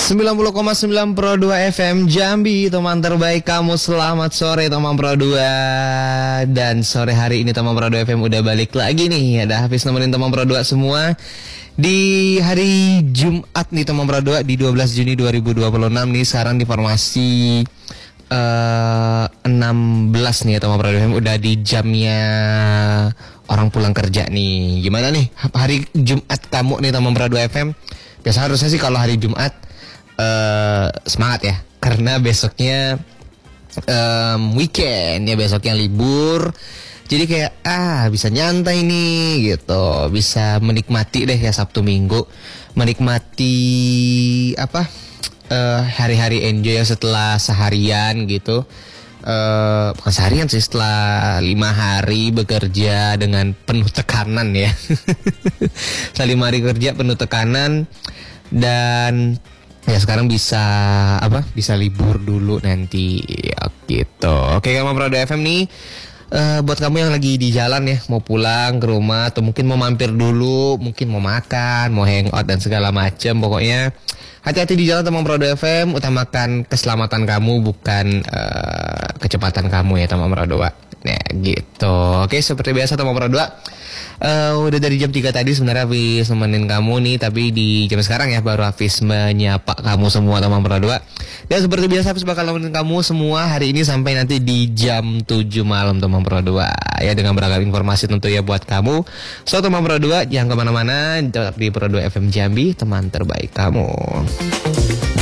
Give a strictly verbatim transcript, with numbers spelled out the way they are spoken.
sembilan puluh koma sembilan Pro dua F M Jambi, teman terbaik kamu. Selamat sore teman Pro dua. Dan sore hari ini teman Pro dua F M udah balik lagi nih. Ada Hafiz nemenin teman Pro dua semua di hari Jumat nih teman Pro dua, di dua belas Juni dua ribu dua puluh enam nih. Sekarang di formasi uh, enam belas nih ya teman Pro dua F M. Udah di jamnya orang pulang kerja nih. Gimana nih hari Jumat kamu nih teman Pro dua F M? Biasa harusnya sih kalau hari Jumat Uh, semangat ya, karena besoknya um, weekend ya, besoknya libur. Jadi kayak ah bisa nyantai nih gitu, bisa menikmati deh ya Sabtu Minggu, menikmati apa uh, hari-hari enjoy ya setelah seharian gitu. Uh, bukan seharian sih, setelah lima hari bekerja dengan penuh tekanan ya. Setelah lima hari kerja penuh tekanan dan ya sekarang bisa apa? Bisa libur dulu nanti ya, gitu. Oke, kamu Pro dua F M nih. Uh, buat kamu yang lagi di jalan ya, mau pulang ke rumah atau mungkin mau mampir dulu, mungkin mau makan, mau hangout dan segala macam. Pokoknya hati-hati di jalan teman Pro dua F M. Utamakan keselamatan kamu, bukan uh, kecepatan kamu ya teman Pro dua. Nah gitu. Oke, seperti biasa teman Pro dua. Uh, udah dari jam tiga tadi sebenarnya Hafiz nemenin kamu nih, tapi di jam sekarang ya baru Hafiz menyapa kamu semua teman Pro dua. Dan seperti biasa Hafiz bakal nemenin kamu semua hari ini sampai nanti di jam tujuh malam teman Pro dua ya, dengan beragam informasi tentu ya buat kamu. So teman Pro dua jangan kemana-mana, tetap di Pro dua F M Jambi, teman terbaik kamu.